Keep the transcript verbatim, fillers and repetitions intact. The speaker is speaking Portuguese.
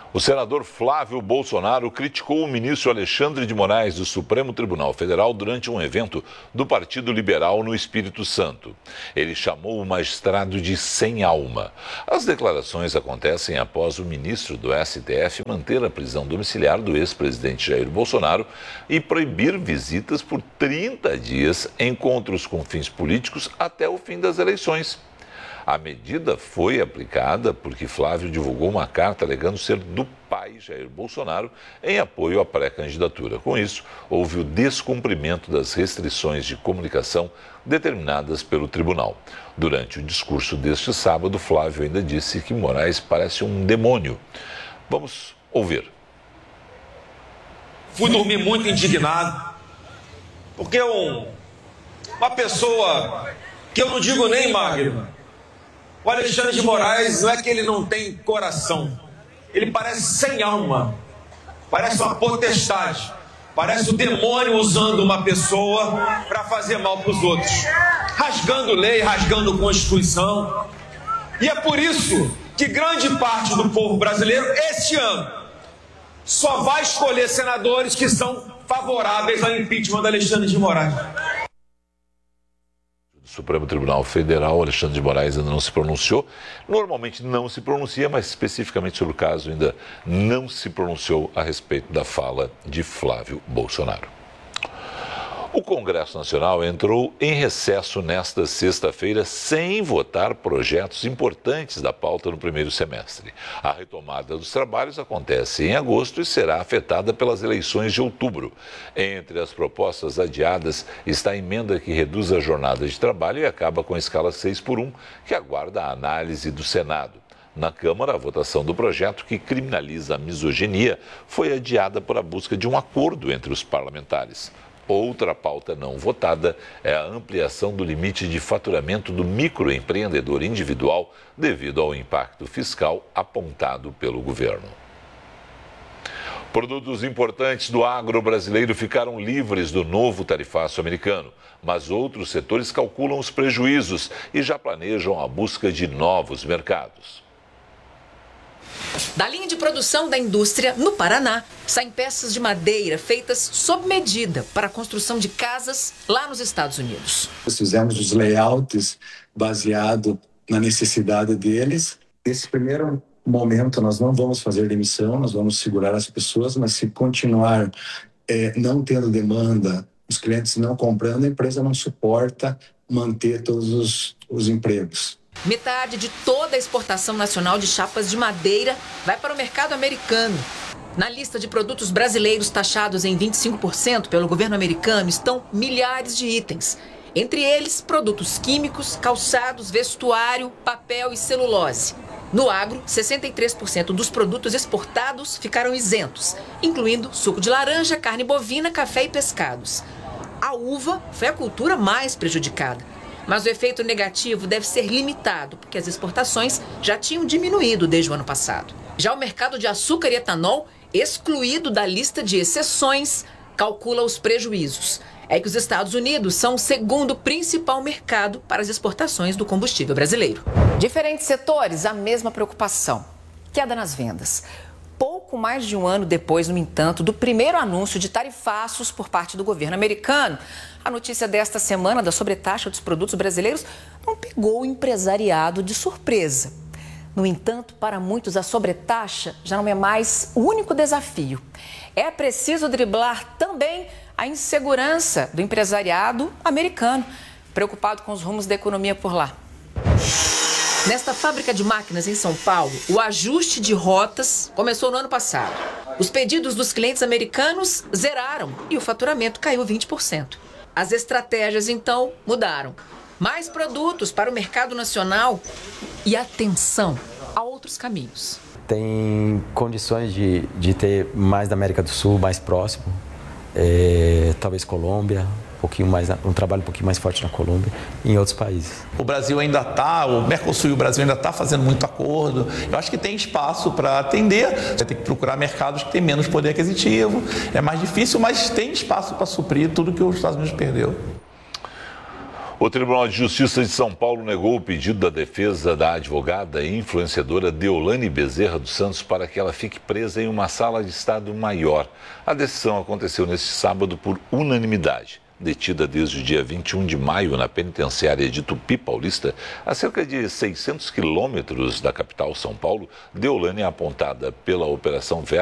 O senador Flávio Bolsonaro criticou o ministro Alexandre de Moraes do Supremo Tribunal Federal durante um evento do Partido Liberal no Espírito Santo. Ele chamou o magistrado de sem alma. As declarações acontecem após o ministro do S T F manter a prisão domiciliar do ex-presidente Jair Bolsonaro e proibir visitas por trinta dias, encontros com fins políticos até o fim das eleições. A medida foi aplicada porque Flávio divulgou uma carta alegando ser do pai Jair Bolsonaro em apoio à pré-candidatura. Com isso, houve o descumprimento das restrições de comunicação determinadas pelo tribunal. Durante o discurso deste sábado, Flávio ainda disse que Moraes parece um demônio. Vamos ouvir. Fui dormir muito indignado, porque um, uma pessoa que eu não digo nem magro, o Alexandre de Moraes, não é que ele não tem coração, ele parece sem alma, parece uma potestade, parece o demônio usando uma pessoa para fazer mal para os outros, rasgando lei, rasgando Constituição. E é por isso que grande parte do povo brasileiro, este ano, só vai escolher senadores que são favoráveis ao impeachment do Alexandre de Moraes. Supremo Tribunal Federal, Alexandre de Moraes ainda não se pronunciou. Normalmente não se pronuncia, mas especificamente sobre o caso ainda não se pronunciou a respeito da fala de Flávio Bolsonaro. O Congresso Nacional entrou em recesso nesta sexta-feira sem votar projetos importantes da pauta no primeiro semestre. A retomada dos trabalhos acontece em agosto e será afetada pelas eleições de outubro. Entre as propostas adiadas está a emenda que reduz a jornada de trabalho e acaba com a escala seis por um, que aguarda a análise do Senado. Na Câmara, a votação do projeto que criminaliza a misoginia foi adiada por a busca de um acordo entre os parlamentares. Outra pauta não votada é a ampliação do limite de faturamento do microempreendedor individual devido ao impacto fiscal apontado pelo governo. Produtos importantes do agro brasileiro ficaram livres do novo tarifaço americano, mas outros setores calculam os prejuízos e já planejam a busca de novos mercados. Da linha de produção da indústria, no Paraná, saem peças de madeira feitas sob medida para a construção de casas lá nos Estados Unidos. Nós fizemos os layouts baseado na necessidade deles. Nesse primeiro momento, nós não vamos fazer demissão, nós vamos segurar as pessoas, mas se continuar é, não tendo demanda, os clientes não comprando, a empresa não suporta manter todos os, os empregos. Metade de toda a exportação nacional de chapas de madeira vai para o mercado americano. Na lista de produtos brasileiros taxados em vinte e cinco por cento pelo governo americano estão milhares de itens. Entre eles, produtos químicos, calçados, vestuário, papel e celulose. No agro, sessenta e três por cento dos produtos exportados ficaram isentos, incluindo suco de laranja, carne bovina, café e pescados. A uva foi a cultura mais prejudicada. Mas o efeito negativo deve ser limitado, porque as exportações já tinham diminuído desde o ano passado. Já o mercado de açúcar e etanol, excluído da lista de exceções, calcula os prejuízos. É que os Estados Unidos são o segundo principal mercado para as exportações do combustível brasileiro. Diferentes setores, a mesma preocupação: queda nas vendas. Pouco mais de um ano depois, no entanto, do primeiro anúncio de tarifaços por parte do governo americano, a notícia desta semana da sobretaxa dos produtos brasileiros não pegou o empresariado de surpresa. No entanto, para muitos, a sobretaxa já não é mais o único desafio. É preciso driblar também a insegurança do empresariado americano, preocupado com os rumos da economia por lá. Nesta fábrica de máquinas em São Paulo, o ajuste de rotas começou no ano passado. Os pedidos dos clientes americanos zeraram e o faturamento caiu vinte por cento. As estratégias, então, mudaram. Mais produtos para o mercado nacional e atenção a outros caminhos. Tem condições de, de ter mais da América do Sul, mais próximo, é, talvez Colômbia, um pouquinho mais, um trabalho um pouquinho mais forte na Colômbia e em outros países. O Brasil ainda está, o Mercosul e o Brasil ainda está fazendo muito acordo. Eu acho que tem espaço para atender. Você tem que procurar mercados que têm menos poder aquisitivo. É mais difícil, mas tem espaço para suprir tudo que os Estados Unidos perdeu. O Tribunal de Justiça de São Paulo negou o pedido da defesa da advogada e influenciadora Deolane Bezerra dos Santos para que ela fique presa em uma sala de estado maior. A decisão aconteceu neste sábado por unanimidade. Detida desde o dia vinte e um de maio na penitenciária de Tupi Paulista, a cerca de seiscentos quilômetros da capital São Paulo, Deolane é apontada pela Operação Verbo